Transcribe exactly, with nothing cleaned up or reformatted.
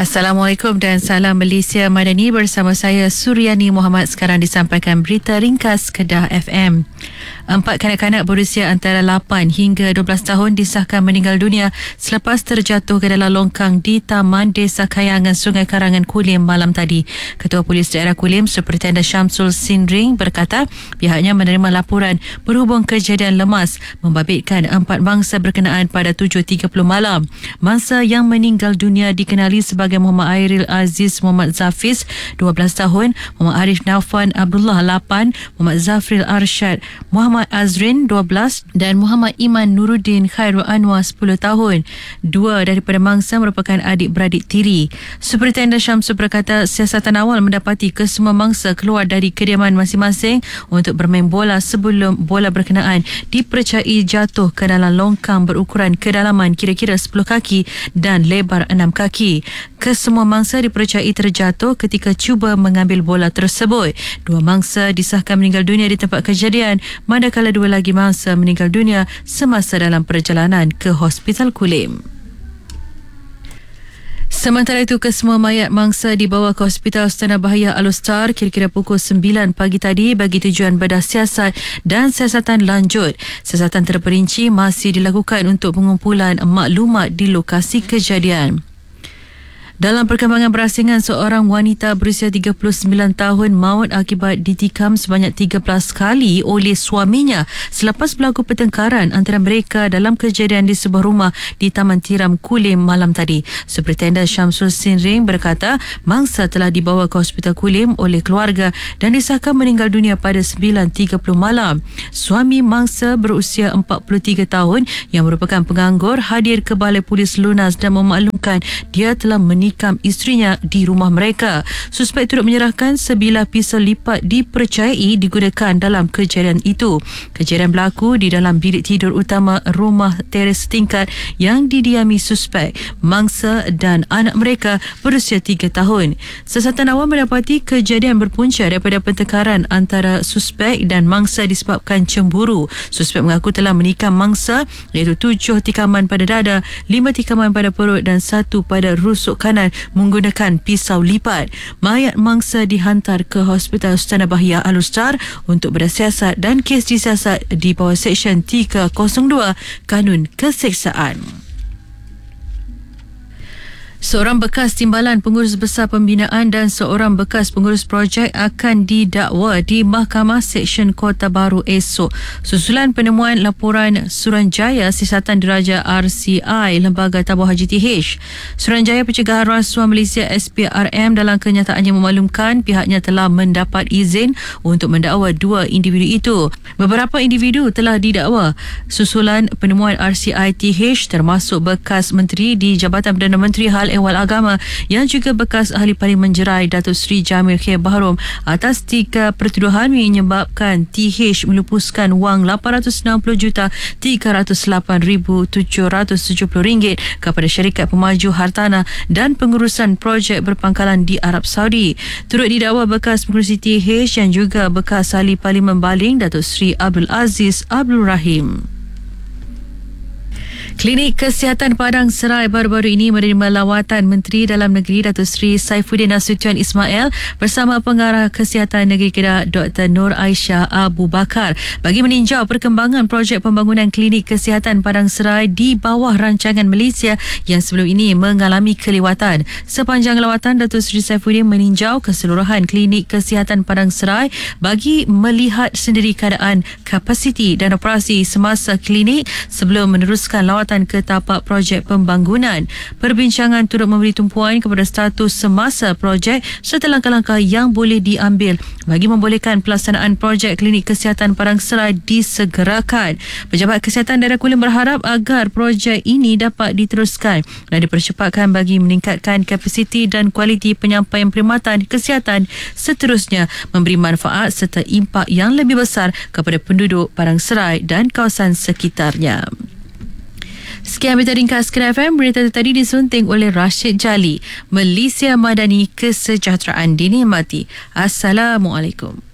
Assalamualaikum dan salam Malaysia Madani, bersama saya Suryani Muhammad. Sekarang disampaikan berita ringkas Kedah F M. Empat kanak-kanak berusia antara lapan hingga dua belas tahun disahkan meninggal dunia selepas terjatuh ke dalam longkang di Taman Desa Kayangan, Sungai Karangan, Kulim malam tadi. Ketua Polis Daerah Kulim, Superintendent Syamsul Sindring berkata pihaknya menerima laporan berhubung kejadian lemas membabitkan empat mangsa berkenaan pada tujuh tiga puluh malam. Mangsa yang meninggal dunia dikenali sebagai Muhammad Airil Aziz Muhammad Zafiz dua belas tahun, Muhammad Arif Naufan Abdullah lapan, Muhammad Zafril Arsyad Muhammad Azrin dua belas dan Muhammad Iman Nuruddin Khairul Anwar sepuluh tahun. Dua daripada mangsa merupakan adik-beradik tiri. Superintendent Syamsul berkata siasatan awal mendapati kesemua mangsa keluar dari kediaman masing-masing untuk bermain bola sebelum bola berkenaan dipercayai jatuh ke dalam longkang berukuran kedalaman kira-kira sepuluh kaki dan lebar enam kaki. Kesemua mangsa dipercayai terjatuh ketika cuba mengambil bola tersebut. Dua mangsa disahkan meninggal dunia di tempat kejadian, manakala dua lagi mangsa meninggal dunia semasa dalam perjalanan ke Hospital Kulim. Sementara itu, kesemua mayat mangsa dibawa ke Hospital Ustana Bahiyah Al-Ustar kira-kira pukul sembilan pagi tadi bagi tujuan bedah siasat dan siasatan lanjut. Siasatan terperinci masih dilakukan untuk pengumpulan maklumat di lokasi kejadian. Dalam perkembangan berasingan, seorang wanita berusia tiga puluh sembilan tahun maut akibat ditikam sebanyak tiga belas kali oleh suaminya selepas berlaku pertengkaran antara mereka dalam kejadian di sebuah rumah di Taman Tiram Kulim malam tadi. Superintendent Syamsul Sindring berkata mangsa telah dibawa ke Hospital Kulim oleh keluarga dan disahkan meninggal dunia pada sembilan tiga puluh malam. Suami mangsa berusia empat puluh tiga tahun yang merupakan penganggur hadir ke Balai Polis Lunas dan memaklumkan dia telah menikah isterinya di rumah mereka. Suspek turut menyerahkan sebilah pisau lipat dipercayai digunakan dalam kejadian itu. Kejadian berlaku di dalam bilik tidur utama rumah teres setingkat yang didiami suspek, mangsa dan anak mereka berusia tiga tahun. Siasatan awal mendapati kejadian berpunca daripada pertengkaran antara suspek dan mangsa disebabkan cemburu. Suspek mengaku telah menikam mangsa iaitu tujuh tikaman pada dada, lima tikaman pada perut dan satu pada rusuk kanan menggunakan pisau lipat. Mayat mangsa dihantar ke Hospital Ustana Bahiyah Al-Ustar untuk bedah siasat dan kes disiasat di bawah Seksyen tiga kosong dua Kanun Keseksaan. Seorang bekas timbalan pengurus besar pembinaan dan seorang bekas pengurus projek akan didakwa di Mahkamah Seksyen Kota Baru esok susulan penemuan laporan Suruhanjaya Siasatan Diraja R C I Lembaga Tabung Haji T H. Suruhanjaya Pencegahan Rasuah Malaysia S P R M dalam kenyataannya memaklumkan pihaknya telah mendapat izin untuk mendakwa dua individu itu. Beberapa individu telah didakwa susulan penemuan R C I T H termasuk bekas Menteri di Jabatan Perdana Menteri Hal Ehwal Agama yang juga bekas Ahli Parlimen Jerai Datuk Seri Jamil Khair Bahrom atas tiga pertuduhan menyebabkan T H melupuskan wang lapan ratus enam puluh juta tiga ratus lapan ribu tujuh ratus tujuh puluh ringgit kepada syarikat pemaju hartanah dan pengurusan projek berpangkalan di Arab Saudi. Turut didakwa bekas pengurusi T H yang juga bekas Ahli Parlimen Baling Datuk Seri Abdul Aziz Abdul Rahim. Klinik Kesihatan Padang Serai baru-baru ini menerima lawatan Menteri Dalam Negeri Datuk Seri Saifuddin Nasution Ismail bersama Pengarah Kesihatan Negeri Kedah Doktor Nur Aisyah Abu Bakar bagi meninjau perkembangan projek pembangunan Klinik Kesihatan Padang Serai di bawah rancangan Malaysia yang sebelum ini mengalami kelewatan. Sepanjang lawatan, Datuk Seri Saifuddin meninjau keseluruhan Klinik Kesihatan Padang Serai bagi melihat sendiri keadaan kapasiti dan operasi semasa klinik sebelum meneruskan lawatan ke tapak projek pembangunan. Perbincangan turut memberi tumpuan kepada status semasa projek serta langkah-langkah yang boleh diambil bagi membolehkan pelaksanaan projek Klinik Kesihatan Padang Serai disegerakan. Pejabat Kesihatan Daerah Kulim berharap agar projek ini dapat diteruskan dan dipercepatkan bagi meningkatkan kapasiti dan kualiti penyampaian perkhidmatan kesihatan, seterusnya memberi manfaat serta impak yang lebih besar kepada penduduk Padang Serai dan kawasan sekitarnya. Sekian berita ringkas Kedah F M. Berita tadi disunting oleh Rashid Jali. Malaysia Madani, kesejahteraan dinikmati. Assalamualaikum.